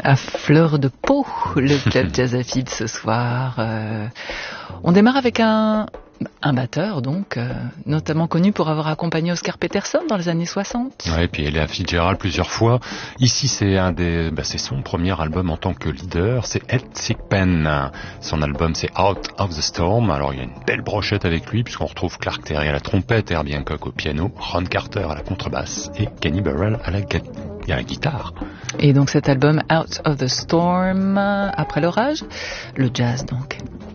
à fleur de peau, le club Jazz Afid ce soir. On démarre avec un batteur, donc, notamment connu pour avoir accompagné Oscar Peterson dans les années 60. Ouais, et puis Ella Fitzgerald plusieurs fois. Ici, c'est c'est son premier album en tant que leader, c'est Ed Thigpen. Son album, c'est Out of the Storm. Alors, il y a une belle brochette avec lui, puisqu'on retrouve Clark Terry à la trompette, Herbie Hancock au piano, Ron Carter à la contrebasse et Kenny Burrell à la guitare. Et donc cet album Out of the Storm, après l'orage, le jazz donc.